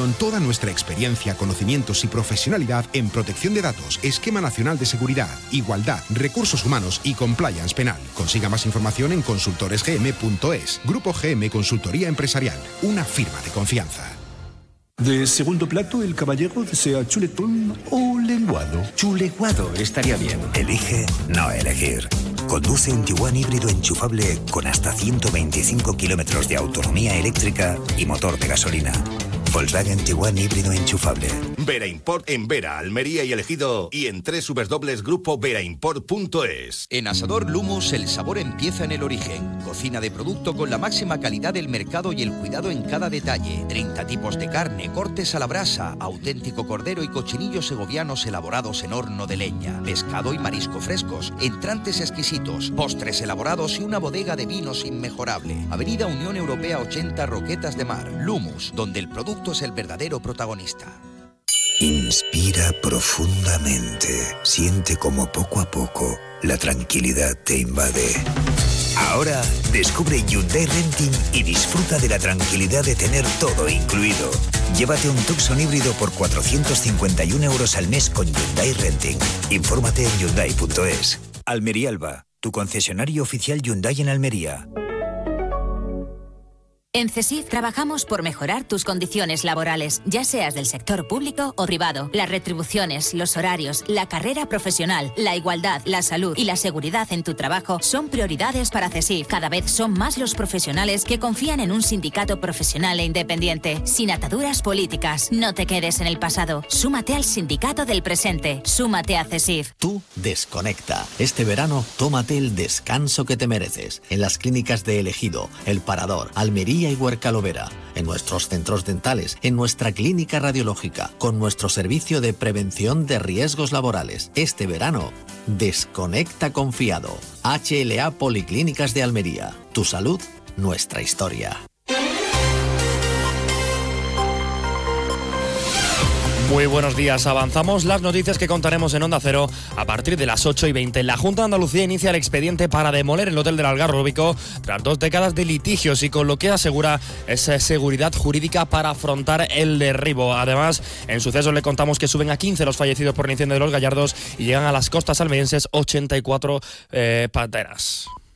con toda nuestra experiencia, conocimientos y profesionalidad en protección de datos, esquema nacional de seguridad, igualdad, recursos humanos y compliance penal. Consiga más información en consultoresgm.es. Grupo GM Consultoría Empresarial, una firma de confianza. De segundo plato, el caballero desea chuletón o lenguado. Chuleguado estaría bien. Elige no elegir. Conduce un Tiguan híbrido enchufable con hasta 125 kilómetros de autonomía eléctrica y motor de gasolina. Volkswagen Tiguan híbrido enchufable. Vera Import en Vera, Almería y El Ejido y en www.grupoveraImport.es. En Asador Lumos el sabor empieza en el origen. Cocina de producto con la máxima calidad del mercado y el cuidado en cada detalle. 30 tipos de carne, cortes a la brasa, auténtico cordero y cochinillos segovianos elaborados en horno de leña. Pescado y marisco frescos, entrantes exquisitos, postres elaborados y una bodega de vinos inmejorable. Avenida Unión Europea 80, Roquetas de Mar. Lumos, donde el producto es el verdadero protagonista. Inspira profundamente. Siente como poco a poco la tranquilidad te invade. Ahora descubre Hyundai Renting y disfruta de la tranquilidad de tener todo incluido. Llévate un Tucson híbrido por 451 euros al mes con Hyundai Renting. Infórmate en Hyundai.es. Almería Alba, tu concesionario oficial Hyundai en Almería. En CESIF trabajamos por mejorar tus condiciones laborales, ya seas del sector público o privado. Las retribuciones, los horarios, la carrera profesional, la igualdad, la salud y la seguridad en tu trabajo son prioridades para CESIF. Cada vez son más los profesionales que confían en un sindicato profesional e independiente, sin ataduras políticas. No te quedes en el pasado. Súmate al sindicato del presente. Súmate a CESIF. Tú desconecta. Este verano, tómate el descanso que te mereces. En las clínicas de El Ejido, El Parador, Almería y Huerca-Lovera, en nuestros centros dentales, en nuestra clínica radiológica, con nuestro servicio de prevención de riesgos laborales. Este verano, desconecta confiado. HLA Policlínicas de Almería. Tu salud, nuestra historia. Muy buenos días, avanzamos las noticias que contaremos en Onda Cero a partir de las 8:20. La Junta de Andalucía inicia el expediente para demoler el Hotel del Algarrobico tras 2 décadas de litigios y con lo que asegura esa seguridad jurídica para afrontar el derribo. Además, en Sucesos le contamos que suben a 15 los fallecidos por el incendio de Los Gallardos y llegan a las costas almerienses 84 pateras.